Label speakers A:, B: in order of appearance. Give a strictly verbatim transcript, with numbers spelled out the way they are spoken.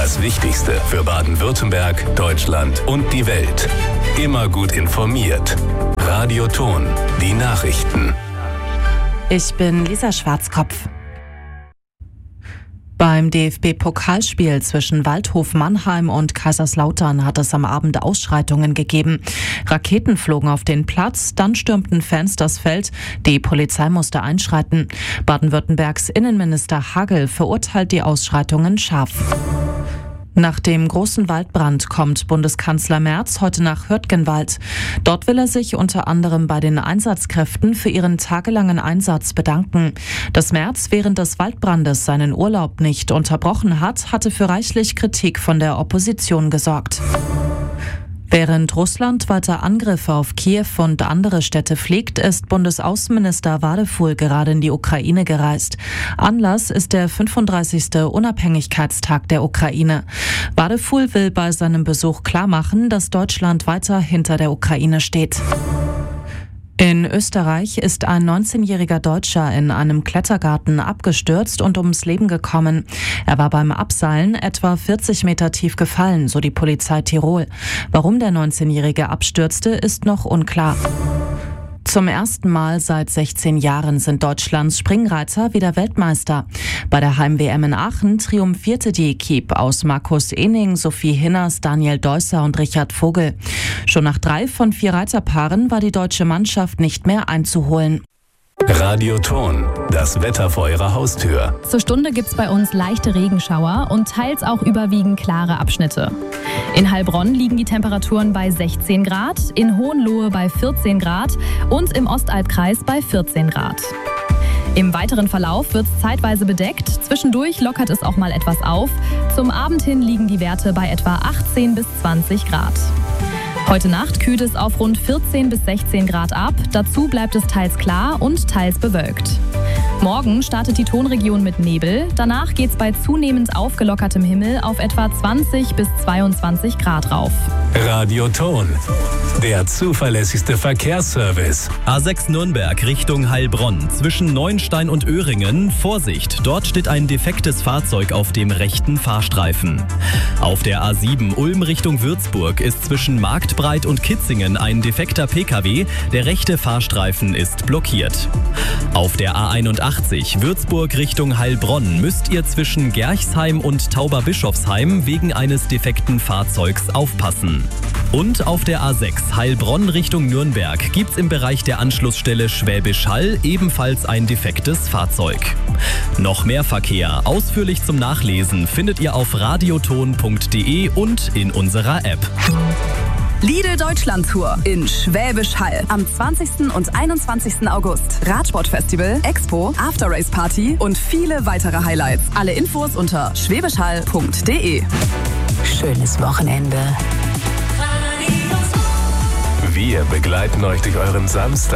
A: Das Wichtigste für Baden-Württemberg, Deutschland und die Welt. Immer gut informiert. Radio Ton, die Nachrichten.
B: Ich bin Lisa Schwarzkopf. Beim D F B-Pokalspiel zwischen Waldhof Mannheim und Kaiserslautern hat es am Abend Ausschreitungen gegeben. Raketen flogen auf den Platz, dann stürmten Fans das Feld. Die Polizei musste einschreiten. Baden-Württembergs Innenminister Hagel verurteilt die Ausschreitungen scharf. Nach dem großen Waldbrand kommt Bundeskanzler Merz heute nach Hürtgenwald. Dort will er sich unter anderem bei den Einsatzkräften für ihren tagelangen Einsatz bedanken. Dass Merz während des Waldbrandes seinen Urlaub nicht unterbrochen hat, hatte für reichlich Kritik von der Opposition gesorgt. Während Russland weiter Angriffe auf Kiew und andere Städte fliegt, ist Bundesaußenminister Wadefuhl gerade in die Ukraine gereist. Anlass ist der fünfunddreißigste Unabhängigkeitstag der Ukraine. Wadefuhl will bei seinem Besuch klarmachen, dass Deutschland weiter hinter der Ukraine steht. In Österreich ist ein neunzehnjähriger Deutscher in einem Klettergarten abgestürzt und ums Leben gekommen. Er war beim Abseilen etwa vierzig Meter tief gefallen, so die Polizei Tirol. Warum der neunzehnjährige abstürzte, ist noch unklar. Zum ersten Mal seit sechzehn Jahren sind Deutschlands Springreiter wieder Weltmeister. Bei der Heim-W M in Aachen triumphierte die Equipe aus Markus Ening, Sophie Hinners, Daniel Deusser und Richard Vogel. Schon nach drei von vier Reiterpaaren war die deutsche Mannschaft nicht mehr einzuholen.
A: Radio Ton, das Wetter vor Ihrer Haustür.
C: Zur Stunde gibt's bei uns leichte Regenschauer und teils auch überwiegend klare Abschnitte. In Heilbronn liegen die Temperaturen bei sechzehn Grad, in Hohenlohe bei vierzehn Grad und im Ostalbkreis bei vierzehn Grad. Im weiteren Verlauf wird es zeitweise bedeckt, zwischendurch lockert es auch mal etwas auf. Zum Abend hin liegen die Werte bei etwa achtzehn bis zwanzig Grad. Heute Nacht kühlt es auf rund vierzehn bis sechzehn Grad ab, dazu bleibt es teils klar und teils bewölkt. Morgen startet die Tonregion mit Nebel, danach geht es bei zunehmend aufgelockertem Himmel auf etwa zwanzig bis zweiundzwanzig Grad rauf.
A: Radio Ton, der zuverlässigste Verkehrsservice.
D: A sechs Nürnberg Richtung Heilbronn, zwischen Neuenstein und Öhringen. Vorsicht, dort steht ein defektes Fahrzeug auf dem rechten Fahrstreifen. Auf der A sieben Ulm Richtung Würzburg ist zwischen Marktbreit und Kitzingen ein defekter P K W. Der rechte Fahrstreifen ist blockiert. Auf der A einundachtzig Würzburg Richtung Heilbronn müsst ihr zwischen Gerchsheim und Tauberbischofsheim wegen eines defekten Fahrzeugs aufpassen. Und auf der A sechs Heilbronn Richtung Nürnberg gibt's im Bereich der Anschlussstelle Schwäbisch Hall ebenfalls ein defektes Fahrzeug. Noch mehr Verkehr, ausführlich zum Nachlesen, findet ihr auf radioton punkt de und in unserer App.
E: Lidl Deutschland Tour in Schwäbisch Hall am zwanzigsten und einundzwanzigsten August. Radsportfestival, Expo, After-Race Party und viele weitere Highlights. Alle Infos unter schwäbischhall punkt de.
F: Schönes Wochenende.
A: Wir begleiten euch durch euren Samstag.